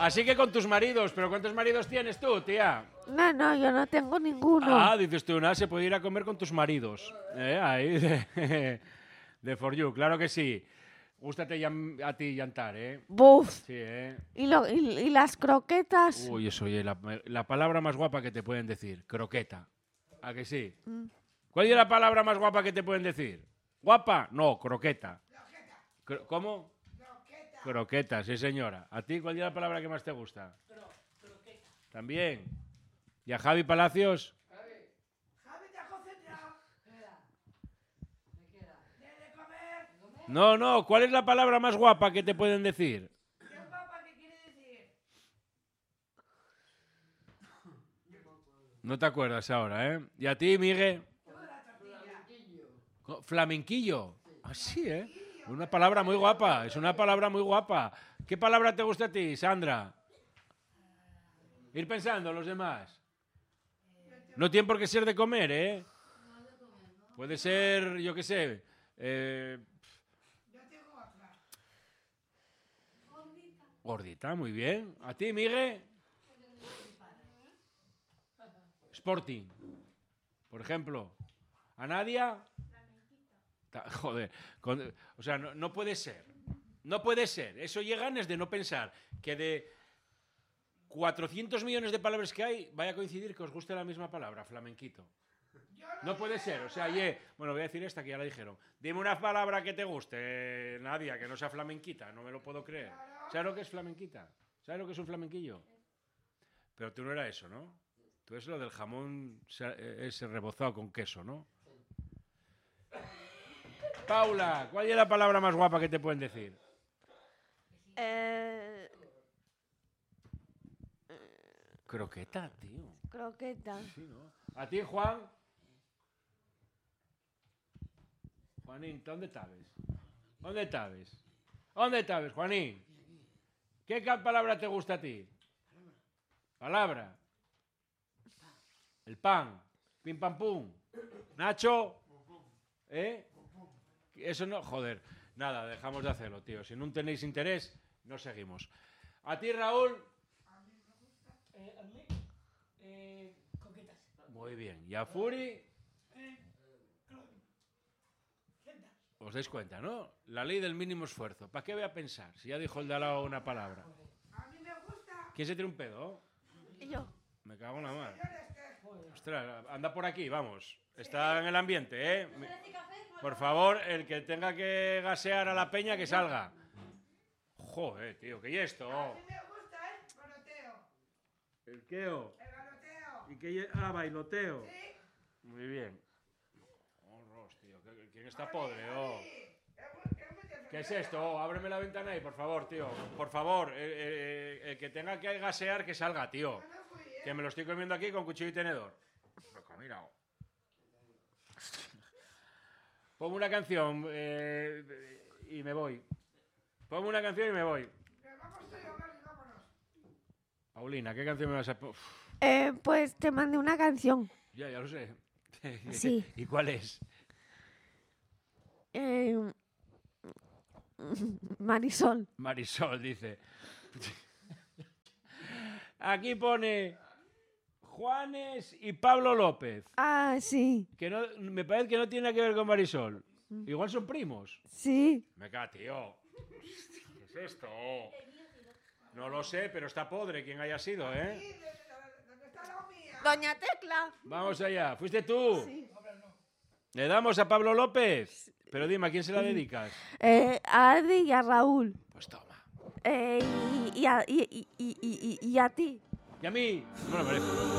Así que con tus maridos. ¿Pero cuántos maridos tienes tú, tía? No, yo no tengo ninguno. Ah, dices tú, nada, se puede ir a comer con tus maridos. Ahí, de For You, claro que sí. Gústate a ti llantar, ¿eh? Buf. Sí, ¿eh? ¿Y las croquetas? Uy, eso, oye, la palabra más guapa que te pueden decir. Croqueta. ¿A que sí? ¿Cuál es la palabra más guapa que te pueden decir? ¿Guapa? No, croqueta. ¿Cómo? Croqueta. Croqueta, sí, señora. ¿A ti cuál es la palabra que más te gusta? Croqueta. ¿También? ¿Y a Javi Palacios? Javi, te has concentrado. ¿De comer? No. ¿Cuál es la palabra más guapa que te pueden decir? ¿Qué guapa que quiere decir? No te acuerdas ahora, ¿eh? ¿Y a ti, Miguel? Flamenquillo. Ah, sí, ¿eh? Una palabra muy guapa. Es una palabra muy guapa. ¿Qué palabra te gusta a ti, Sandra? Ir pensando los demás. No tiene por qué ser de comer, ¿eh? Puede ser, yo qué sé. Yo tengo otra. Gordita, muy bien. ¿A ti, Miguel? Sporting, por ejemplo. ¿A Nadia? Joder. O sea, no puede ser. No puede ser. Eso llega desde no pensar que de 400 millones de palabras que hay, vaya a coincidir que os guste la misma palabra, flamenquito. No puede ser. O sea, bueno, voy a decir esta que ya la dijeron. Dime una palabra que te guste, Nadia, que no sea flamenquita. No me lo puedo creer. ¿Sabes lo que es flamenquita? ¿Sabes lo que es un flamenquillo? Pero tú no era eso, ¿no? Tú es lo del jamón ese rebozado con queso, ¿no? Paula, ¿cuál es la palabra más guapa que te pueden decir? Croqueta, tío. Croqueta. Sí, ¿no? ¿A ti, Juan? Juanín, ¿dónde estás? ¿Dónde estás? ¿Dónde estás, Juanín? ¿Qué palabra te gusta a ti? Palabra. El pan. Pim pam pum. Nacho. ¿Eh? Eso no, joder. Nada, dejamos de hacerlo, tío. Si no tenéis interés, no seguimos. ¿A ti, Raúl? A mí me gusta. A mí, coquetas. Muy bien. ¿Y a Furi? Croquetas. Os dais cuenta, ¿no? La ley del mínimo esfuerzo. ¿Para qué voy a pensar? Si ya dijo el de al lado una palabra. A mí me gusta. ¿Quién se tiene un pedo? Yo. Me cago en la mar. Señor Esther. Ostras, anda por aquí, vamos. Está en el ambiente, ¿eh? Por favor, el que tenga que gasear a la peña, que salga. Joder, tío, ¿qué es esto? A mí me gusta el galoteo. ¿El queo? El galoteo. ¿Y qué? Ah, bailoteo. Sí. Muy bien. Horros, tío. ¿Quién está podre? Oh. ¿Qué es esto? Oh, ábreme la ventana ahí, por favor, tío. Por favor, el que tenga que gasear, que salga, tío. Que me lo estoy comiendo aquí con cuchillo y tenedor. Mira. Pongo una canción y me voy. Pongo una canción y me voy. Vamos tú y yo, Mari, vámonos. Paulina, ¿qué canción me vas a poner? Pues te mandé una canción. Ya lo sé. Sí. ¿Y cuál es? Marisol. Marisol, dice. Aquí pone Juanes y Pablo López. Ah, sí. Que no, me parece que no tiene nada que ver con Marisol. Igual son primos. Sí. Me cago, tío. ¿Qué es esto? No lo sé, pero está podre quien haya sido, ¿eh? Sí, donde está la mía. Doña Tecla. Vamos allá. ¿Fuiste tú? Sí. ¿Le damos a Pablo López? Pero dime, ¿a quién se la dedicas? A Adi y a Raúl. Pues toma. Y a ti. ¿Y a mí? No me lo merezco.